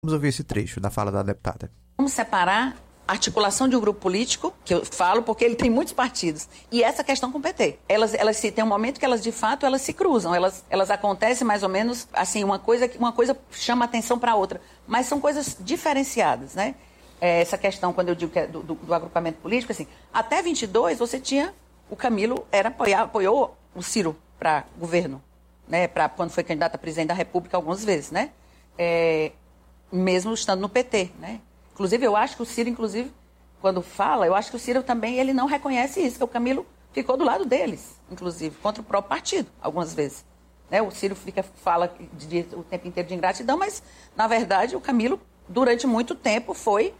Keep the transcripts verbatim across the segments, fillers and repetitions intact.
Vamos ouvir esse trecho da fala da deputada. Vamos separar a articulação de um grupo político, que eu falo porque ele tem muitos partidos, e essa questão com o P T. Elas, elas se, tem um momento que elas, de fato, elas se cruzam, elas, elas acontecem mais ou menos, assim, uma coisa, uma coisa chama atenção para a outra, mas são coisas diferenciadas, né? É, essa questão, quando eu digo que é do, do, do agrupamento político, assim, até vinte e dois você tinha, o Camilo era apoiar, apoiou o Ciro para governo, né? Para quando foi candidato a presidente da República algumas vezes, né? É, mesmo estando no P T, né? Inclusive, eu acho que o Ciro, inclusive, quando fala, eu acho que o Ciro também, ele não reconhece isso, que o Camilo ficou do lado deles, inclusive, contra o próprio partido, algumas vezes. Né? O Ciro fica, fala de, de, o tempo inteiro de ingratidão, mas, na verdade, o Camilo, durante muito tempo, foi,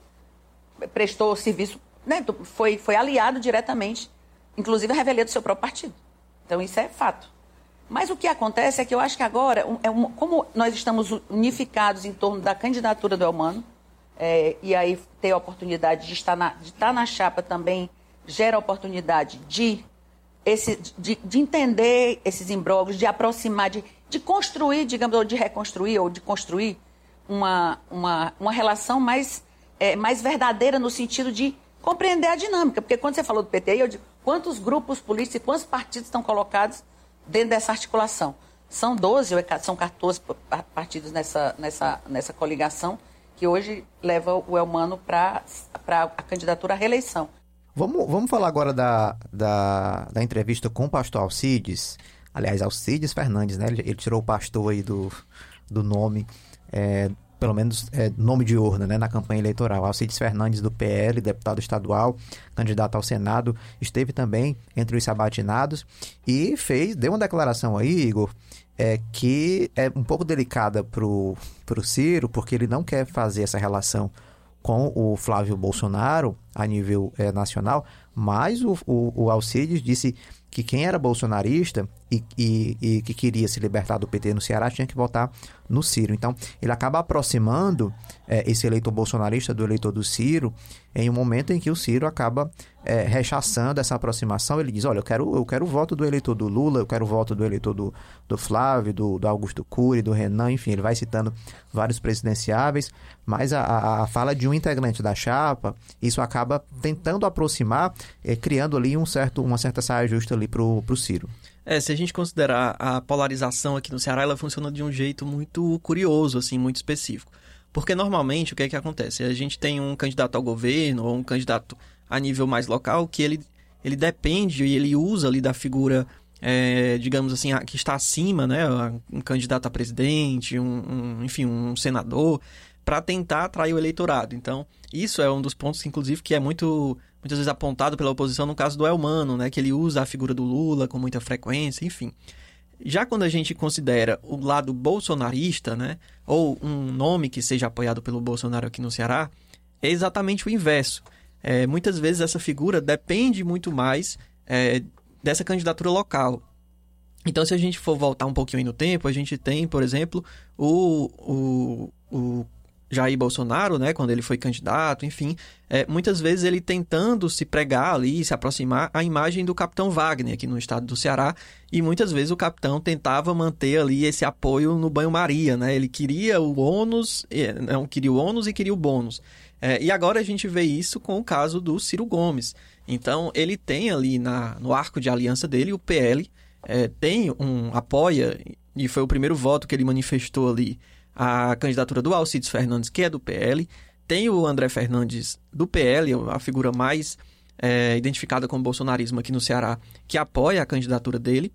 prestou serviço, né? foi, foi aliado diretamente, inclusive a revelia do seu próprio partido. Então, isso é fato. Mas o que acontece é que eu acho que agora, é um, como nós estamos unificados em torno da candidatura do Elmano, é, e aí ter a oportunidade de estar, na, de estar na chapa também gera a oportunidade de, esse, de, de entender esses imbróglios, de aproximar, de, de construir, digamos, ou de reconstruir, ou de construir uma, uma, uma relação mais, é, mais verdadeira no sentido de compreender a dinâmica. Porque quando você falou do P T, eu digo, quantos grupos políticos e quantos partidos estão colocados dentro dessa articulação? São doze, são quatorze partidos nessa, nessa, nessa coligação que hoje leva o Elmano para a candidatura à reeleição. Vamos, vamos falar agora da, da, da entrevista com o pastor Alcides, aliás, Alcides Fernandes, né? Ele, ele tirou o pastor aí do, do nome, é, pelo menos é, nome de urna, né? Na campanha eleitoral. Alcides Fernandes, do P L, deputado estadual, candidato ao Senado, esteve também entre os sabatinados e fez, deu uma declaração aí, Igor, é, que é um pouco delicada para o Ciro, porque ele não quer fazer essa relação com o Flávio Bolsonaro a nível é, nacional, mas o, o, o Alcides disse que quem era bolsonarista e, e, e que queria se libertar do P T no Ceará tinha que votar no Ciro. Então, ele acaba aproximando é, esse eleitor bolsonarista do eleitor do Ciro em um momento em que o Ciro acaba é, rechaçando essa aproximação. Ele diz, olha, eu quero, eu quero o voto do eleitor do Lula, eu quero o voto do eleitor do, do Flávio, do, do Augusto Cury, do Renan, enfim, ele vai citando vários presidenciáveis, mas a, a, a fala de um integrante da chapa, isso acaba tentando aproximar, é, criando ali um certo, uma certa saia justa ali para o Ciro. É, se a gente considerar a polarização aqui no Ceará, ela funciona de um jeito muito curioso, assim, muito específico. Porque normalmente o que é que acontece? A gente tem um candidato ao governo ou um candidato a nível mais local que ele, ele depende e ele usa ali da figura, é, digamos assim, que está acima, né? Um candidato a presidente, um, um, enfim, um senador, para tentar atrair o eleitorado. Então, isso é um dos pontos, inclusive, que é muito, muitas vezes apontado pela oposição no caso do Elmano, né? Que ele usa a figura do Lula com muita frequência, enfim. Já quando a gente considera o lado bolsonarista, né? Ou um nome que seja apoiado pelo Bolsonaro aqui no Ceará, é exatamente o inverso. É, muitas vezes essa figura depende muito mais é, dessa candidatura local. Então, se a gente for voltar um pouquinho aí no tempo, a gente tem, por exemplo, o... o, o Jair Bolsonaro, né, quando ele foi candidato, enfim, é, muitas vezes ele tentando se pregar ali, se aproximar à imagem do capitão Wagner aqui no estado do Ceará, e muitas vezes o capitão tentava manter ali esse apoio no banho-maria, né, ele queria o ônus, não queria o ônus e queria o bônus. É, e agora a gente vê isso com o caso do Ciro Gomes. Então, ele tem ali na, no arco de aliança dele, o P L, é, tem um apoia, e foi o primeiro voto que ele manifestou ali, a candidatura do Alcides Fernandes, que é do P L, tem o André Fernandes do P L, a figura mais é, identificada com o bolsonarismo aqui no Ceará, que apoia a candidatura dele,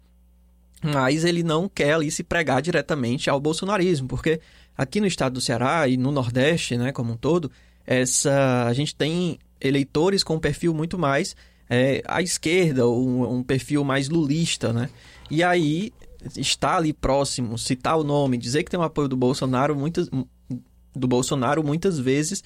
mas ele não quer ali se pregar diretamente ao bolsonarismo, porque aqui no estado do Ceará e no Nordeste, né, como um todo, essa, a gente tem eleitores com um perfil muito mais é, à esquerda, um, um perfil mais lulista, né? E aí estar ali próximo, citar o nome, dizer que tem o apoio do Bolsonaro, muitas, do Bolsonaro muitas vezes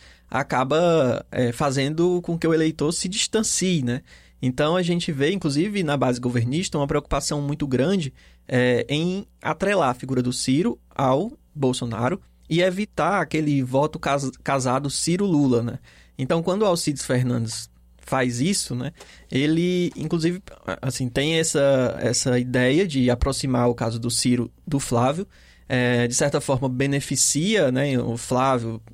acaba é, fazendo com que o eleitor se distancie, né? Então a gente vê, inclusive na base governista, uma preocupação muito grande é, em atrelar a figura do Ciro ao Bolsonaro e evitar aquele voto cas- casado Ciro-Lula, né? Então quando o Alcides Fernandes faz isso, né? Ele, inclusive, assim, tem essa, essa ideia de aproximar o caso do Ciro do Flávio, é, de certa forma beneficia, né, o Flávio